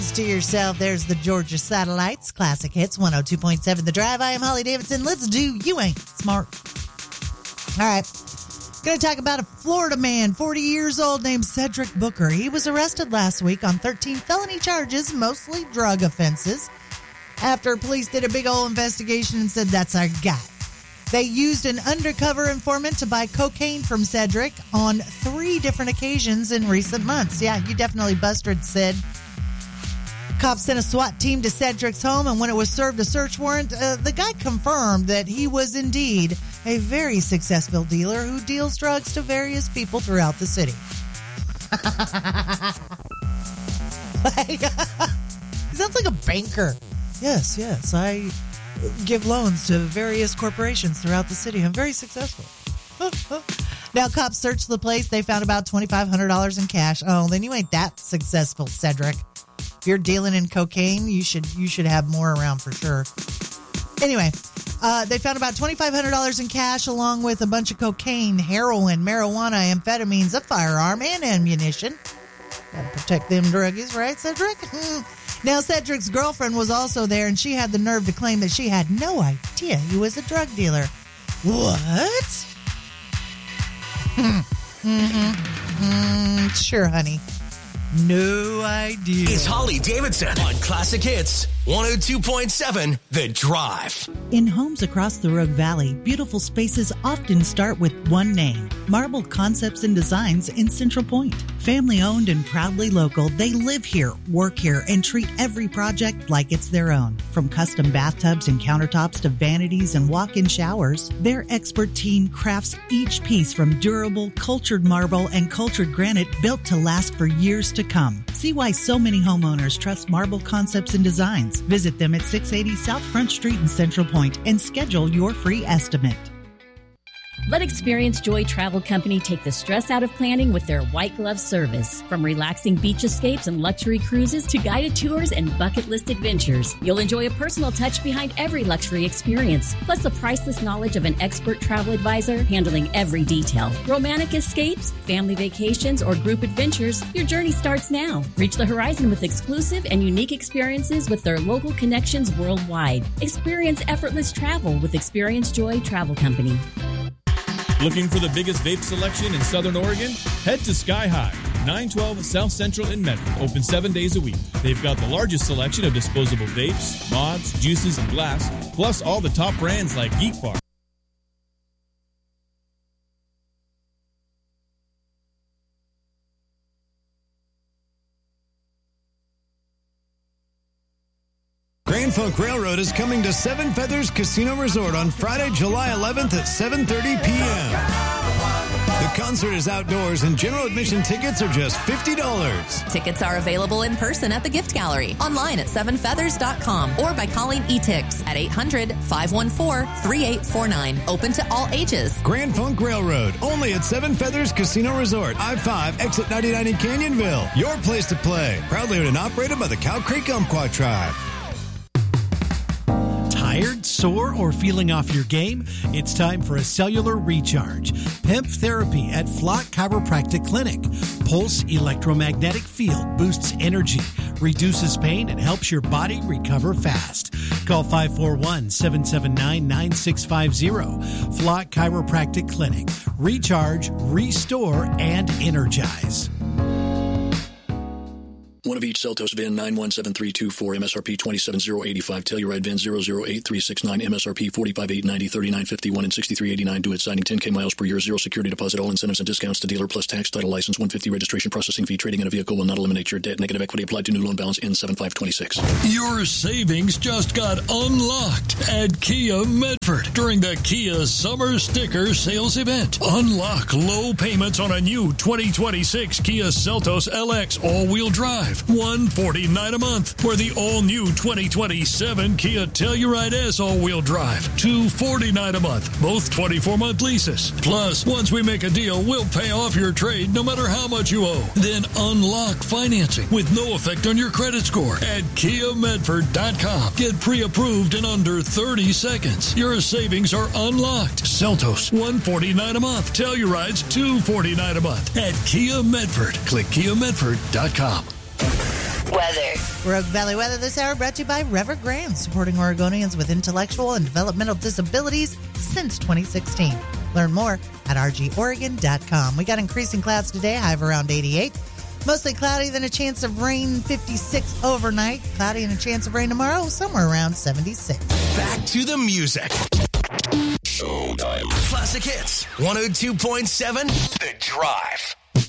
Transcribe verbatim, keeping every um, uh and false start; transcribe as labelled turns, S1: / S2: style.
S1: To yourself, there's the Georgia Satellites, Classic Hits, one oh two point seven The Drive. I am Holly Davidson. Let's do You Ain't Smart. All right. Going to talk about a Florida man, forty years old, named Cedric Booker. He was arrested last week on thirteen felony charges, mostly drug offenses, after police did a big old investigation and said, that's our guy. They used an undercover informant to buy cocaine from Cedric on three different occasions in recent months. Yeah, you definitely busted, Sid. Cops sent a SWAT team to Cedric's home, and when it was served a search warrant, uh, the guy confirmed that he was indeed a very successful dealer who deals drugs to various people throughout the city. Like, he sounds like a banker. Yes, yes, I give loans to various corporations throughout the city. I'm very successful. Now, cops searched the place. They found about twenty-five hundred dollars in cash. Oh, then you ain't that successful, Cedric. If you're dealing in cocaine, you should you should have more around for sure. Anyway, uh, they found about twenty-five hundred dollars in cash along with a bunch of cocaine, heroin, marijuana, amphetamines, a firearm, and ammunition. Gotta protect them druggies, right, Cedric? Now, Cedric's girlfriend was also there, and she had the nerve to claim that she had no idea he was a drug dealer. What? mm-hmm. Mm, sure, honey. No idea.
S2: It's Holly Davidson on Classic Hits one oh two point seven The Drive.
S1: In homes across the Rogue Valley, beautiful spaces often start with one name, Marble Concepts and Designs in Central Point. Family owned and proudly local, they live here, work here, and treat every project like it's their own. From custom bathtubs and countertops to vanities and walk-in showers, their expert team crafts each piece from durable, cultured marble and cultured granite built to last for years to come. See why so many homeowners trust Marble Concepts and Designs. Visit them at six eighty South Front Street in Central Point and schedule your free estimate.
S3: Let Experience Joy Travel Company take the stress out of planning with their white glove service. From relaxing beach escapes and luxury cruises to guided tours and bucket list adventures, you'll enjoy a personal touch behind every luxury experience, plus the priceless knowledge of an expert travel advisor handling every detail. Romantic escapes, family vacations, or group adventures, your journey starts now. Reach the horizon with exclusive and unique experiences with their local connections worldwide. Experience effortless travel with Experience Joy Travel Company.
S4: Looking for the biggest vape selection in Southern Oregon? Head to Sky High, nine twelve South Central in Medford, open seven days a week. They've got the largest selection of disposable vapes, mods, juices, and glass, plus all the top brands like Geek Bar.
S5: Grand Funk Railroad is coming to Seven Feathers Casino Resort on Friday, July eleventh at seven thirty p.m. The concert is outdoors and general admission tickets are just fifty dollars.
S6: Tickets are available in person at the Gift Gallery, online at seven feathers dot com, or by calling E T I X at eight hundred, five one four, three eight four nine. Open to all ages.
S5: Grand Funk Railroad, only at Seven Feathers Casino Resort, I five, exit ninety-nine in Canyonville. Your place to play. Proudly owned and operated by the Cow Creek Umpqua Tribe.
S7: Tired, sore, or feeling off your game? It's time for a cellular recharge. P E M P therapy at Flock Chiropractic Clinic. Pulse electromagnetic field boosts energy, reduces pain, and helps your body recover fast. Call five four one, seven seven nine, nine six five zero. Flock Chiropractic Clinic. Recharge, restore, and energize.
S8: One of each Celtos V I N nine one seven three two four, M S R P two seven zero eight five, Telluride V I N zero zero eight three six nine, M S R P forty-five eight ninety, thirty-nine fifty-one, and sixty-three eighty-nine. Do it signing ten K miles per year, zero security deposit, all incentives and discounts to dealer plus tax, title license, one hundred fifty registration processing fee. Trading in a vehicle will not eliminate your debt. Negative equity applied to new loan balance in seven five twenty-six.
S9: Your savings just got unlocked at Kia Medford during the Kia Summer Sticker Sales Event. Unlock low payments on a new twenty twenty-six Kia Seltos L X all-wheel drive. one hundred forty-nine dollars a month. For the all-new twenty twenty-seven Kia Telluride S all-wheel drive. two hundred forty-nine dollars a month. Both twenty-four month leases. Plus, once we make a deal, we'll pay off your trade no matter how much you owe. Then unlock financing with no effect on your credit score at Kia Medford dot com. Get pre-approved in under thirty seconds. Your savings are unlocked. Seltos, one hundred forty-nine dollars a month. Tellurides, two hundred forty-nine dollars a month at Kia Medford. Click Kia Medford dot com.
S10: Weather.
S1: Rogue Valley weather this hour brought to you by Rever Grand, supporting Oregonians with intellectual and developmental disabilities since twenty sixteen. Learn more at r g oregon dot com. We got increasing clouds today, high of around eighty-eight. Mostly cloudy, then a chance of rain, fifty-six overnight. Cloudy and a chance of rain tomorrow, somewhere around seventy-six.
S2: Back to the music. Showtime. Classic Hits one oh two point seven The Drive.